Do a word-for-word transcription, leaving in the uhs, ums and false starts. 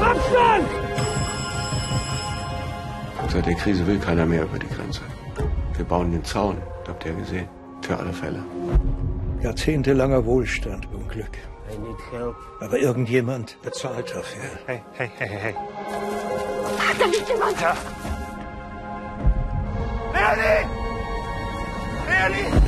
Abstand! Seit der Krise will keiner mehr über die Grenze. Wir bauen den Zaun, habt ihr gesehen, für alle Fälle. Jahrzehntelanger Wohlstand und Glück. I need help. Aber irgendjemand bezahlt dafür. Hey, hey, hey, hey. Ah, da liegt jemand! Ja. Ernie! Ernie!